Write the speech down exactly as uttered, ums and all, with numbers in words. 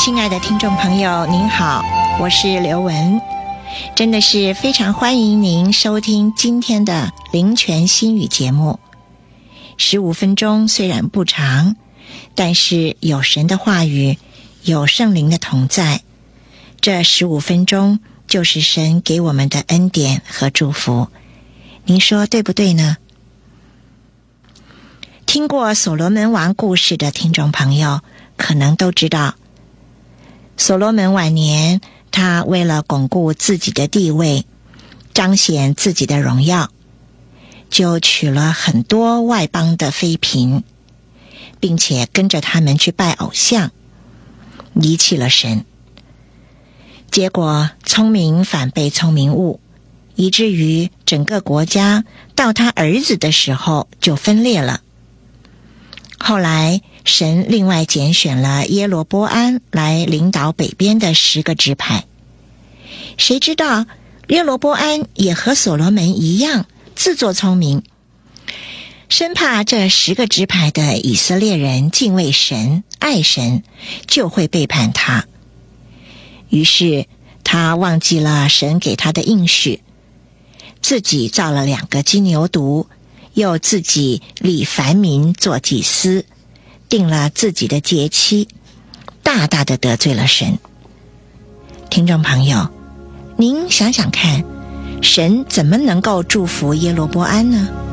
亲爱的听众朋友您好，我是刘文，真的是非常欢迎您收听今天的灵泉心语节目。十五分钟虽然不长，但是有神的话语，有圣灵的同在，这十五分钟就是神给我们的恩典和祝福，您说对不对呢？听过所罗门王故事的听众朋友可能都知道，所罗门晚年，他为了巩固自己的地位，彰显自己的荣耀，就娶了很多外邦的妃嫔，并且跟着他们去拜偶像，离弃了神。结果聪明反被聪明误，以至于整个国家到他儿子的时候就分裂了。后来神另外拣选了耶罗波安来领导北边的十个支派。谁知道耶罗波安也和所罗门一样自作聪明，生怕这十个支派的以色列人敬畏神爱神，就会背叛他。于是他忘记了神给他的应许，自己造了两个金牛犊，又自己立凡民做祭司，定了自己的节期，大大的得罪了神。听众朋友，您想想看，神怎么能够祝福耶罗波安呢？